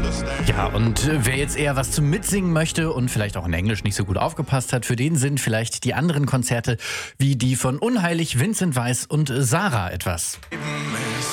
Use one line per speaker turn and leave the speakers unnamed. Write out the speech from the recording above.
Ja, und wer jetzt eher was zum Mitsingen möchte und vielleicht auch in Englisch nicht so gut aufgepasst hat, für den sind vielleicht die anderen Konzerte wie die von Unheilig, Vincent Weiss und Sarah etwas.